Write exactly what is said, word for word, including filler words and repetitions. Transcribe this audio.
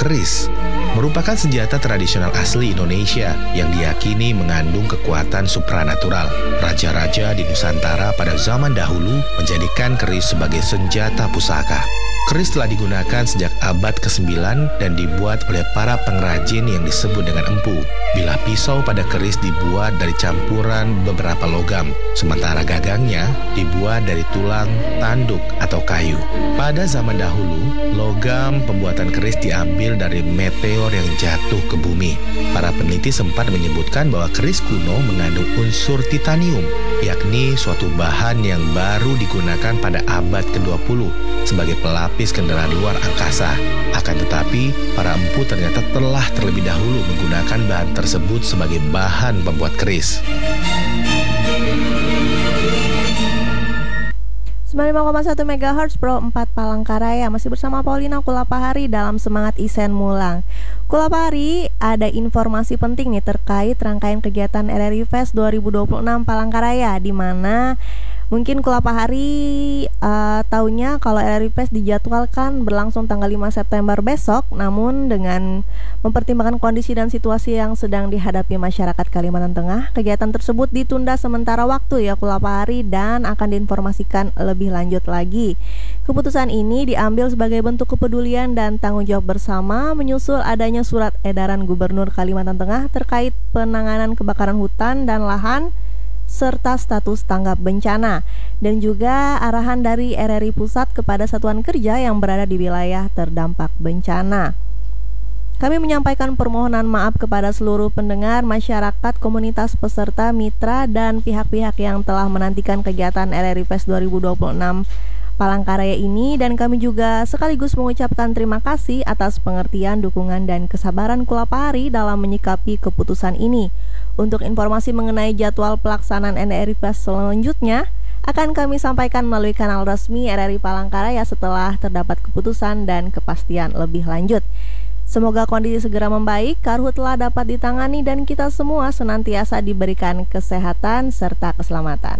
keris merupakan senjata tradisional asli Indonesia yang diyakini mengandung kekuatan supranatural. Raja-raja di Nusantara pada zaman dahulu menjadikan keris sebagai senjata pusaka. Keris telah digunakan sejak abad kesembilan dan dibuat oleh para pengrajin yang disebut dengan empu. Bilah pisau pada keris dibuat dari campuran beberapa logam, sementara gagangnya dibuat dari tulang, tanduk, atau kayu. Pada zaman dahulu, logam pembuatan keris diambil dari meteor yang jatuh ke bumi. Para peneliti sempat menyebutkan bahwa keris kuno mengandung unsur titanium, yakni suatu bahan yang baru digunakan pada abad kedua puluh sebagai pelapis kendaraan luar angkasa. Akan tetapi, para empu ternyata telah terlebih dahulu menggunakan bahan tersebut sebagai bahan pembuat keris. sembilan puluh lima koma satu megahertz Pro empat Palangkaraya. Masih bersama Paulina Kulapahari dalam Semangat Isen Mulang. Kulapahari, ada informasi penting nih terkait rangkaian kegiatan R R I Fest dua ribu dua puluh enam Palangkaraya, di mana mungkin Kulapahari uh, taunya kalau R R I Fest dijadwalkan berlangsung tanggal lima September besok, namun dengan mempertimbangkan kondisi dan situasi yang sedang dihadapi masyarakat Kalimantan Tengah, kegiatan tersebut ditunda sementara waktu ya Kulapahari, dan akan diinformasikan lebih lanjut lagi. Keputusan ini diambil sebagai bentuk kepedulian dan tanggung jawab bersama menyusul adanya surat edaran Gubernur Kalimantan Tengah terkait penanganan kebakaran hutan dan lahan serta status tanggap bencana, dan juga arahan dari R R I Pusat kepada satuan kerja yang berada di wilayah terdampak bencana. Kami menyampaikan permohonan maaf kepada seluruh pendengar, masyarakat, komunitas peserta, mitra, dan pihak-pihak yang telah menantikan kegiatan R R I Fest dua ribu dua puluh enam Palangkaraya ini, dan kami juga sekaligus mengucapkan terima kasih atas pengertian, dukungan, dan kesabaran Kulapahari dalam menyikapi keputusan ini. Untuk informasi mengenai jadwal pelaksanaan R R I Fest selanjutnya akan kami sampaikan melalui kanal resmi R R I Palangkaraya setelah terdapat keputusan dan kepastian lebih lanjut. Semoga kondisi segera membaik, karhutlah dapat ditangani, dan kita semua senantiasa diberikan kesehatan serta keselamatan.